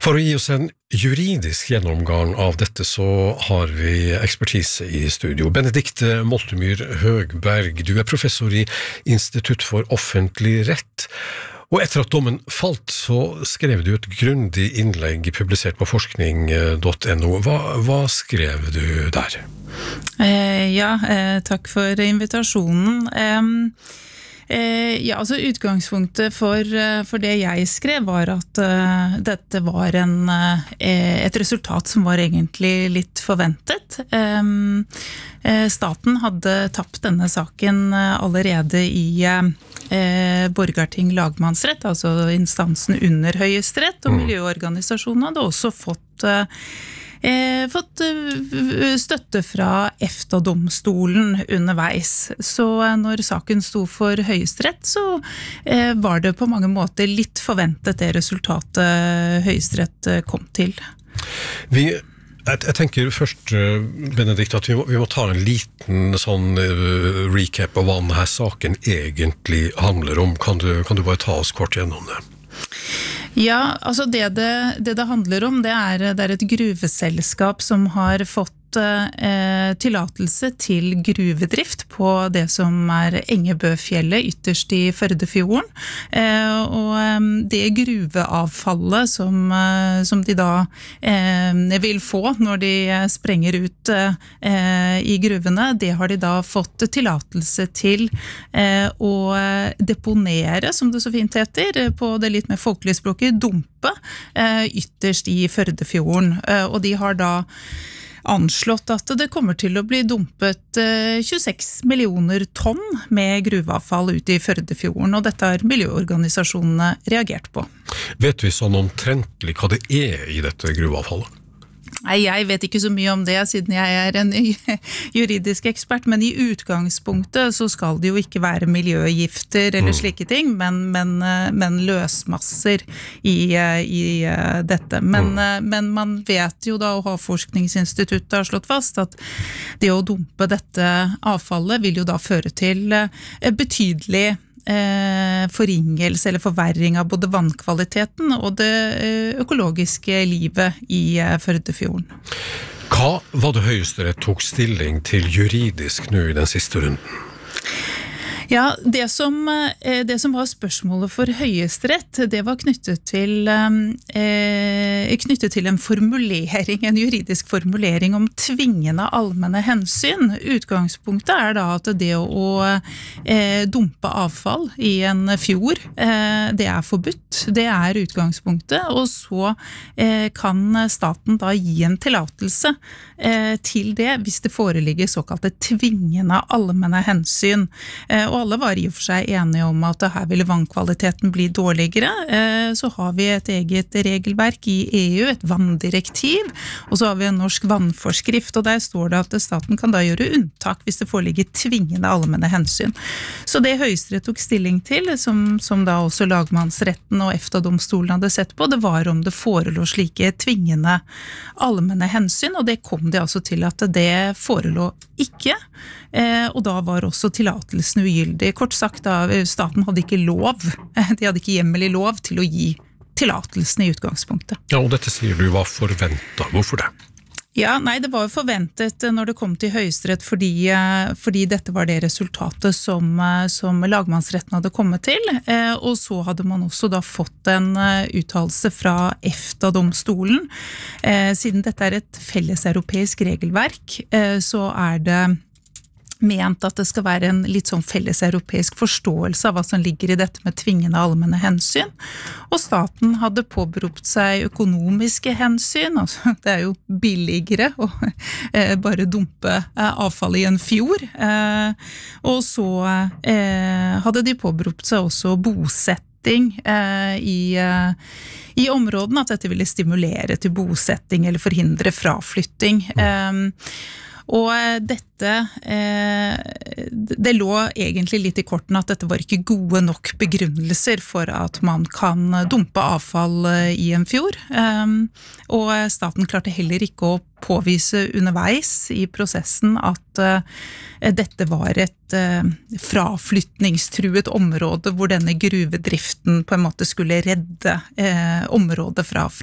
For å gi oss en juridisk gjennomgang av dette så har vi ekspertise i studio. Benedikte Moltemyr Høgberg, du er professor i Institutt for offentlig rett. Og etter at dommen falt, så skrev du et grundig innlegg publisert på forskning.no. Hva skrev du der? Takk for invitasjonen. Altså utgangspunktet for det jeg skrev var at dette var et resultat som var egentlig litt forventet. Staten hadde tapt denne saken allerede i Borgarting lagmannsrett, altså instansen under Høyesterett, og miljøorganisasjonen hadde også fått støtte fra EFTA-domstolen underveis. Så når saken sto for Høyesterett, så var det på mange måter litt forventet det resultatet Høyesterett kom til. Jeg tenker først, Benedikte, at vi må ta en liten sånn recap av hva denne saken egentlig handler om. Kan du bare ta oss kort gjennom det? Ja, altså det handler om, det er et gruveselskap som har fått tillatelse til gruvedrift på det som er Engebøfjellet ytterst i Førdefjorden. Og det gruveavfallet som de da vil få når de sprenger ut i gruvene, det har de da fått tillatelse til å deponere, som det så fint heter, på det litt mer folkelige språket, dumpe ytterst i Førdefjorden. Og de har da anslått at det kommer til å bli dumpet 26 millioner tonn med gruveavfall ut i Førdefjorden, og dette har miljøorganisasjonene reagert på. Vet vi sånn omtrentlig hva det er i dette gruveavfallet? Nei, jeg vet ikke så mye om det, siden jeg er en juridisk ekspert, men i utgangspunktet så skal det jo ikke være miljøgifter eller slike ting, men løsmasser i dette. Men man vet jo da, og Havforskningsinstituttet har slått fast, at det å dumpe dette avfallet vil jo da føre til betydelig forringelse eller forverring av både vannkvaliteten og det økologiske livet i Førdefjorden. Hva var det Høyesterett tok stilling til juridisk nå i den siste runden? Ja, det som var spørsmålet for Høyesterett, det var knyttet til en formulering, en juridisk formulering om tvingende allmenne hensyn. Utgangspunktet er da at det å dumpe avfall i en fjord, det er forbudt. Det er utgangspunktet, og så kan staten da gi en tillatelse til det hvis det foreligger såkalte tvingende allmenne hensyn. Og alle var i og for seg enige om at her ville vannkvaliteten bli dårligere. Så har vi et eget regelverk i EU, et vanndirektiv, og så har vi en norsk vannforskrift, og der står det at staten kan da gjøre unntak hvis det foreligger tvingende allmenne hensyn. Så det Høyesterett tok stilling til, som da også lagmannsretten og EFTA-domstolen hadde sett på, det var om det forelå slike tvingende allmenne hensyn, og det kom de altså til at det forelå ikke, og da var også tillatelsen ugyldig. Kort sagt, da, staten hadde ikke lov, de hadde ikke hjemmel i lov til å gi tillatelsen i utgangspunktet. Ja, og dette sier du var forventet. Hvorfor det? Ja, nei, det var jo forventet når det kom til Høyesterett fordi dette var det resultatet som lagmannsretten hadde kommet til, og så hadde man også da fått en uttalelse fra EFTA-domstolen. Siden dette er et felles europeisk regelverk, så er det ment at det skal være en litt sånn felles europeisk forståelse av hva som ligger i dette med tvingende allmenne hensyn. Og staten hadde påberopt seg økonomiske hensyn, altså det er jo billigere å bare dumpe avfall i en fjord. Og så hadde de påberopt seg også bosetting i områden, at dette ville stimulere til bosetting eller forhindre fraflytting. Og dette, det lå egentlig litt i korten at dette var ikke gode nok begrunnelser for at man kan dumpe avfall i en fjord. Og staten klarte heller ikke å påvise underveis i prosessen at dette var et fraflytningstruet område hvor denne gruvedriften på en måte skulle redde området fra